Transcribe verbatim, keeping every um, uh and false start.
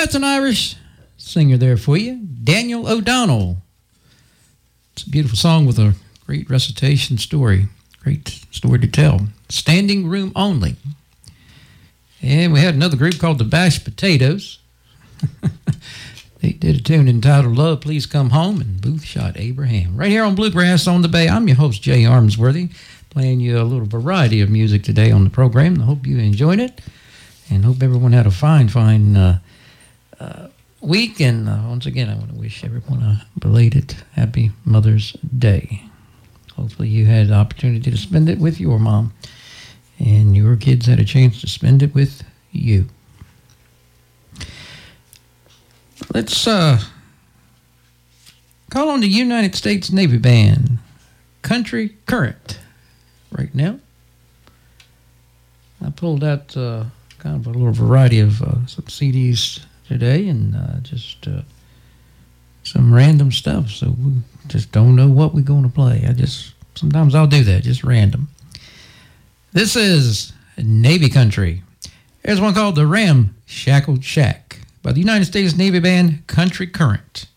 That's an Irish singer there for you, Daniel O'Donnell. It's a beautiful song with a great recitation story, great story to tell. Standing Room Only. And we had another group called the Bashed Potatoes. They did a tune entitled Love, Please Come Home, and Booth Shot Abraham. Right here on Bluegrass on the Bay, I'm your host, Jay Armsworthy, playing you a little variety of music today on the program. I hope you enjoyed it, and hope everyone had a fine, fine uh, uh, week. And uh, once again, I want to wish everyone a belated Happy Mother's Day. Hopefully you had the opportunity to spend it with your mom, and your kids had a chance to spend it with you. Let's uh, call on the United States Navy Band, Country Current, right now. I pulled out uh, kind of a little variety of uh, some C Ds today, and uh, just uh, some random stuff, so we just don't know what we're going to play. I just, sometimes I'll do that, just random. This is Navy Country. Here's one called the Ramshackled Shack by the United States Navy Band, Country Current.